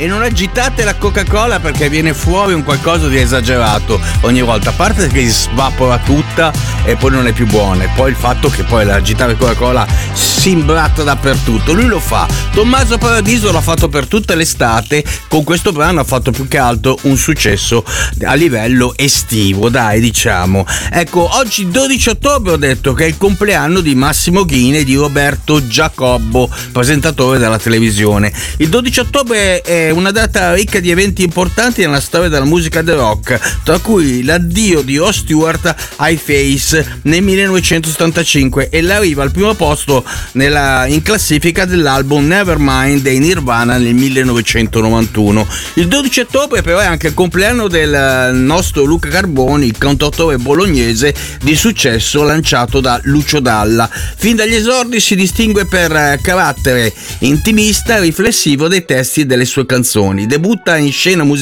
e non agitate la Coca-Cola perché viene fuori un qualcosa di esagerato ogni volta, a parte che si svapora tutta e poi non è più buona, e poi il fatto che poi l'agitare Coca-Cola si imbratta dappertutto. Lui lo fa, Tommaso Paradiso l'ha fatto per tutta l'estate, con questo brano ha fatto più che altro un successo a livello estivo, dai, diciamo. Ecco, oggi 12 ottobre ho detto che è il compleanno di Massimo Ghini e di Roberto Giacobbo, presentatore della televisione. Il 12 ottobre è una data ricca di eventi importanti nella storia della musica del rock, tra cui l'addio di Rod Stewart ai Face nel 1975 e l'arrivo al primo posto in classifica dell'album Nevermind dei Nirvana nel 1991. Il 12 ottobre però è anche il compleanno del nostro Luca Carboni, il cantautore bolognese di successo lanciato da Lucio Dalla. Fin dagli esordi si distingue per carattere intimista e riflessivo dei testi delle sue canzoni. Debutta in scena musicale